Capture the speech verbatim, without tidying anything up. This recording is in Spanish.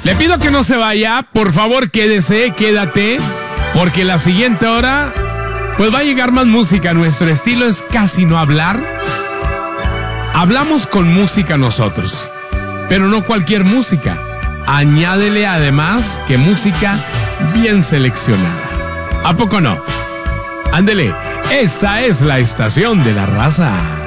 Le pido que no se vaya, por favor quédese, quédate, porque la siguiente hora, pues va a llegar más música. Nuestro estilo es casi no hablar. Hablamos con música nosotros, pero no cualquier música. Añádele además que música bien seleccionada. ¿A poco no? Ándele, esta es la estación de la raza.